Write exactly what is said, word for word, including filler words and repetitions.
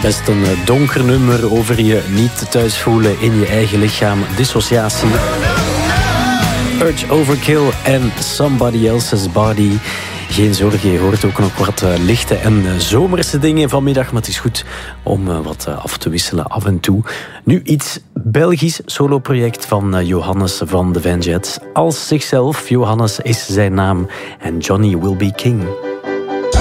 Best een donker nummer over je niet thuis voelen in je eigen lichaam. Dissociatie. Urge Overkill en Somebody Else's Body. Geen zorgen, je hoort ook nog wat lichte en zomerse dingen vanmiddag. Maar het is goed om wat af te wisselen af en toe. Nu iets Belgisch soloproject van Johannes van de Vanjets. Als zichzelf, Johannes is zijn naam. En Johnny Will Be King.